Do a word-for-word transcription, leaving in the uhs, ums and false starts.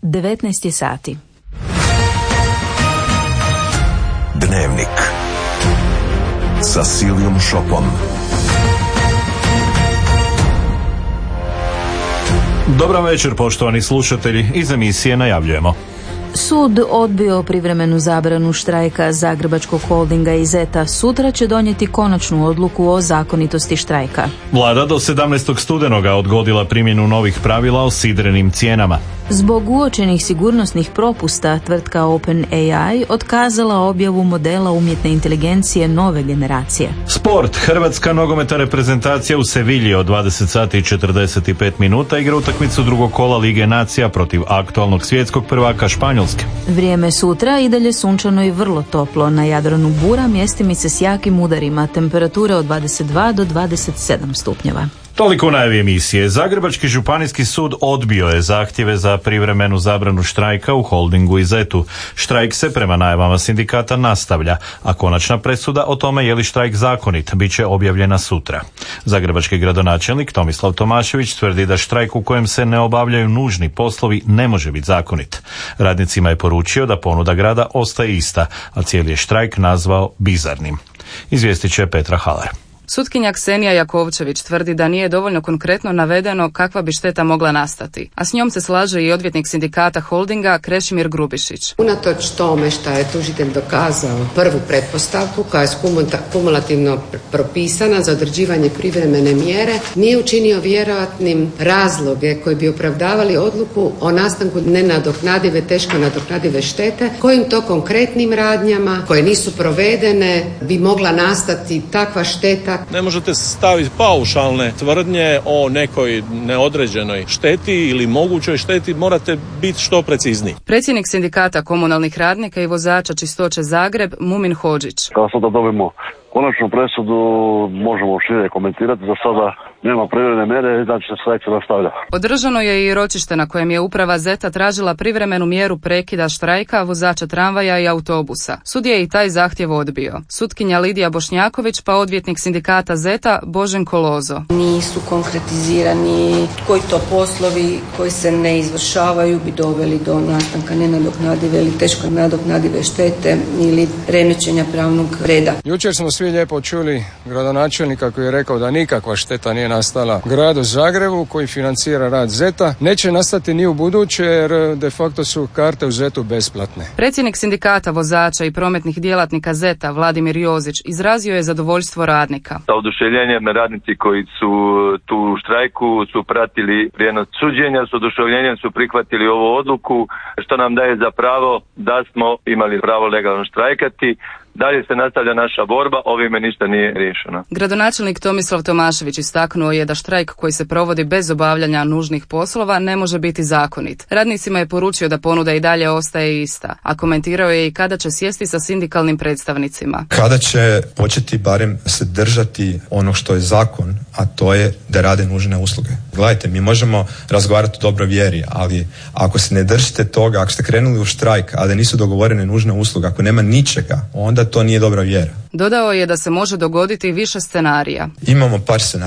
devetnaest je sati. Dnevnik sa Silijom Šopom. Dobar večer, poštovani slušatelji. Iz emisije najavljujemo. Sud odbio privremenu zabranu štrajka Zagrebačkog holdinga i Zeta. Sutra će donijeti konačnu odluku o zakonitosti štrajka. Vlada do sedamnaestog studenoga odgodila primjenu novih pravila o sidrenim cijenama. Zbog uočenih sigurnosnih propusta, tvrtka OpenAI otkazala objavu modela umjetne inteligencije nove generacije. Sport. Hrvatska nogometna reprezentacija u Sevilji od dvadeset sati i četrdeset pet minuta igra utakmicu drugog kola Lige nacija protiv aktualnog svjetskog prvaka Španjolske. Vrijeme sutra i dalje sunčano i vrlo toplo. Na Jadranu bura, mjestimice s jakim udarima, temperature od dvadeset dva do dvadeset sedam stupnjeva. Toliko u najavi emisije. Zagrebački županijski sud odbio je zahtjeve za privremenu zabranu štrajka u holdingu i Zetu. Štrajk se prema najavama sindikata nastavlja, a konačna presuda o tome je li štrajk zakonit bit će objavljena sutra. Zagrebački gradonačelnik Tomislav Tomašević tvrdi da štrajk u kojem se ne obavljaju nužni poslovi ne može biti zakonit. Radnicima je poručio da ponuda grada ostaje ista, a cijeli je štrajk nazvao bizarnim. Izvijestit će Petra Haler. Sutkinja Ksenija Jakovčević tvrdi da nije dovoljno konkretno navedeno kakva bi šteta mogla nastati, a s njom se slaže i odvjetnik sindikata holdinga Krešimir Grubišić. Unatoč tome što je tužitelj dokazao prvu pretpostavku koja je kumulativno propisana za određivanje privremene mjere, nije učinio vjerojatnim razloge koji bi opravdavali odluku o nastanku nenadoknadive, teško nadoknadive štete, kojim to konkretnim radnjama koje nisu provedene bi mogla nastati takva šteta. Ne možete staviti paušalne tvrdnje o nekoj neodređenoj šteti ili mogućoj šteti, morate biti što precizniji. Predsjednik sindikata komunalnih radnika i vozača Čistoće Zagreb, Mumin Hodžić. Kada sada dobijemo konačnu presudu, možemo šire komentirati, za sada nema privremene mjere, znači se štrajk se nastavlja. Održano je i ročište na kojem je uprava Zeta tražila privremenu mjeru prekida štrajka vozača tramvaja i autobusa. Sud je i taj zahtjev odbio. Sutkinja Lidija Bošnjaković pa odvjetnik sindikata Zeta Boženko Lozo. Nisu konkretizirani koji to poslovi koji se ne izvršavaju bi doveli do nastanka nenadoknadive ili teško nadoknadive štete ili remećenja pravnog reda. Jučer smo svi lijepo čuli gradonačelnika koji je rekao da nikakva šteta nije nastala gradu Zagrebu koji financira rad Zeta. Neće nastati ni u buduće jer de facto su karte u Zetu besplatne. Predsjednik sindikata vozača i prometnih djelatnika Zeta Vladimir Jozić izrazio je zadovoljstvo radnika. Sa oduševljenjem radnici koji su tu u štrajku su pratili prijenos suđenja, s oduševljenjem su prihvatili ovu odluku što nam daje za pravo da smo imali pravo legalno štrajkati. Dalje se nastavlja naša borba, ovime ništa nije riješeno. Gradonačelnik Tomislav Tomašević istaknuo je da štrajk koji se provodi bez obavljanja nužnih poslova ne može biti zakonit. Radnicima je poručio da ponuda i dalje ostaje ista, a komentirao je i kada će sjesti sa sindikalnim predstavnicima. Kada će početi barem se držati ono što je zakon, a to je da rade nužne usluge. Gledajte, mi možemo razgovarati o dobroj vjeri, ali ako se ne držite toga, ako ste krenuli u štrajk, a da nisu dogovorene nužne usluge, ako nema ničega, onda to nije dobra vjera. Dodao je da se može dogoditi više scenarija. Imamo par scenarija.